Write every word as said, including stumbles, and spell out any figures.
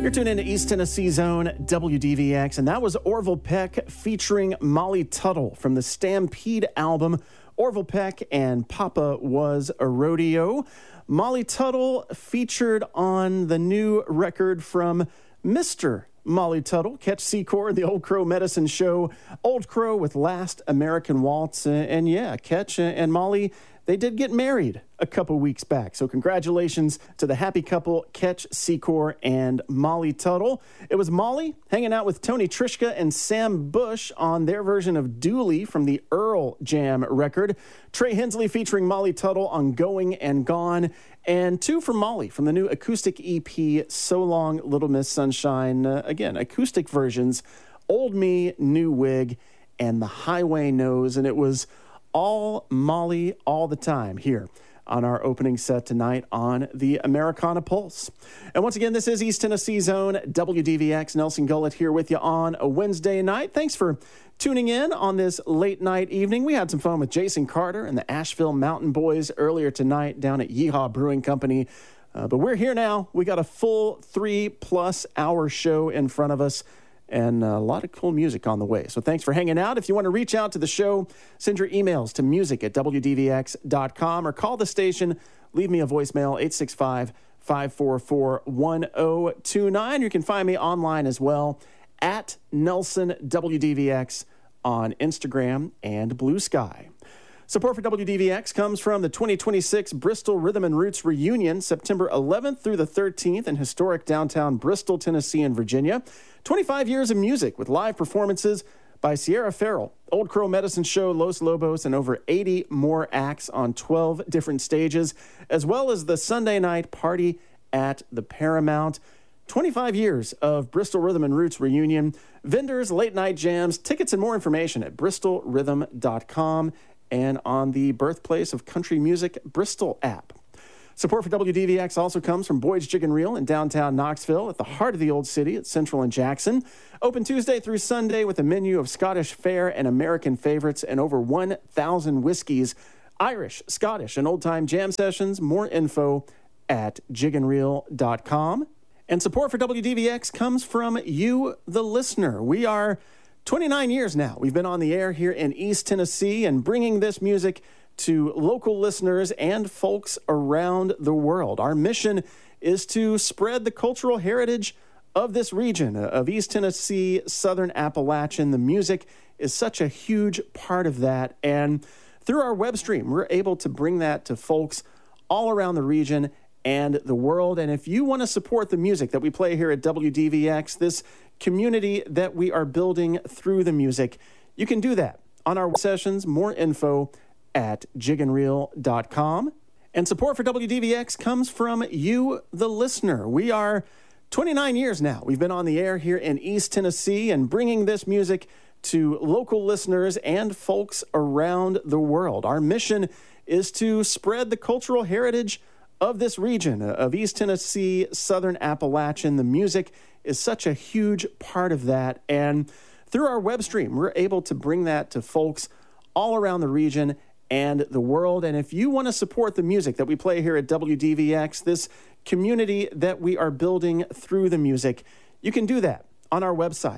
You're tuned into East Tennessee Zone, W D V X, and that was Orville Peck featuring Molly Tuttle from the Stampede album, Orville Peck and Papa Was a Rodeo. Molly Tuttle featured on the new record from Mister Molly Tuttle, Ketch Secor, the Old Crow Medicine Show, Old Crow with Last American Waltz, and, and yeah, Ketch and Molly, they did get married a couple weeks back. So congratulations to the happy couple, Ketch Secor and Molly Tuttle. It was Molly hanging out with Tony Trischka and Sam Bush on their version of Dooley from the Earl Jam record. Trey Hensley featuring Molly Tuttle on Going and Gone. And two from Molly from the new acoustic E P, So Long, Little Miss Sunshine. Uh, again, acoustic versions, Old Me, New Wig, and The Highway Knows. And it was all Molly all the time here on our opening set tonight on the Americana Pulse. And once again, this is East Tennessee Zone, W D V X. Nelson Gullett here with you on a Wednesday night. Thanks for tuning in on this late night evening. We had some fun with Jason Carter and the Asheville Mountain Boys earlier tonight down at Yeehaw Brewing Company. Uh, but we're here now. We got a full three plus hour show in front of us, and a lot of cool music on the way. So thanks for hanging out. If you want to reach out to the show, send your emails to music at w d v x dot com or call the station. Leave me a voicemail, eight six five, five four four, one zero two nine. You can find me online as well at Nelson W D V X on Instagram and Blue Sky. Support for W D V X comes from the twenty twenty-six Bristol Rhythm and Roots Reunion, September eleventh through the thirteenth in historic downtown Bristol, Tennessee and Virginia. twenty-five years of music with live performances by Sierra Farrell, Old Crow Medicine Show, Los Lobos, and over eighty more acts on twelve different stages, as well as the Sunday night party at the Paramount. twenty-five years of Bristol Rhythm and Roots Reunion, vendors, late night jams, tickets, and more information at bristol rhythm dot com. and on the Birthplace of Country Music Bristol app. Support for W D V X also comes from Boyd's Jig and Reel in downtown Knoxville, at the heart of the old city at Central and Jackson. Open Tuesday through Sunday with a menu of Scottish fare and American favorites and over one thousand whiskeys, Irish, Scottish, and old-time jam sessions. More info at jig and reel dot com. And support for W D V X comes from you, the listener. We are twenty-nine years now. We've been on the air here in East Tennessee and bringing this music to local listeners and folks around the world. Our mission is to spread the cultural heritage of this region, of East Tennessee, Southern Appalachian. The music is such a huge part of that. And through our web stream, we're able to bring that to folks all around the region and the world. And if you want to support the music that we play here at W D V X, this community that we are building through the music, you can do that on our sessions. More info at jig and reel dot com. And support for W D V X comes from you, the listener. We are twenty-nine years now. We've been on the air here in East Tennessee and bringing this music to local listeners and folks around the world. Our mission is to spread the cultural heritage of this region, of East Tennessee, Southern Appalachian. The music is such a huge part of that. And through our web stream, we're able to bring that to folks all around the region and the world. And if you want to support the music that we play here at W D V X, this community that we are building through the music, you can do that on our website